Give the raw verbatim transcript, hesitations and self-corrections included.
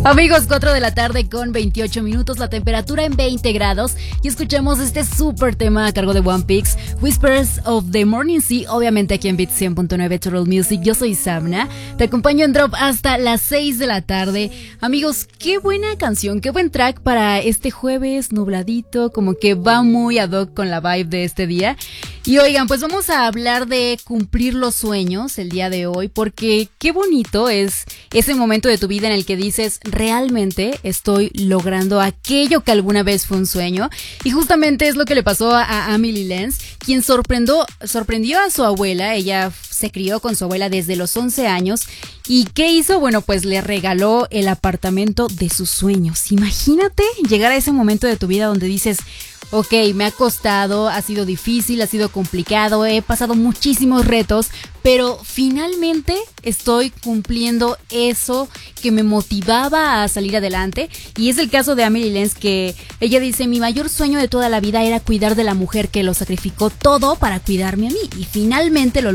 Amigos, cuatro de la tarde con veintiocho minutos, la temperatura en veinte grados y escuchamos este súper tema a cargo de One Piece, Whispers of the Morning Sea, obviamente aquí en Beat cien punto nueve Total Music. Yo soy Samna, te acompaño en Drop hasta las seis de la tarde. Amigos, qué buena canción, qué buen track para este jueves nubladito, como que va muy ad hoc con la vibe de este día. Y oigan, pues vamos a hablar de cumplir los sueños el día de hoy, porque qué bonito es ese momento de tu vida en el que dices, realmente estoy logrando aquello que alguna vez fue un sueño. Y justamente es lo que le pasó a, a Amelie Lenz, quien sorprendió, sorprendió a su abuela. Ella se crió con su abuela desde los once años. ¿Y qué hizo? Bueno, pues le regaló el apartamento de sus sueños. Imagínate llegar a ese momento de tu vida donde dices, ok, me ha costado, ha sido difícil, ha sido complicado, he pasado muchísimos retos, pero finalmente estoy cumpliendo eso que me motivaba a salir adelante. Y es el caso de Amelie Lenz, que ella dice, mi mayor sueño de toda la vida era cuidar de la mujer que lo sacrificó todo para cuidarme a mí. Y finalmente lo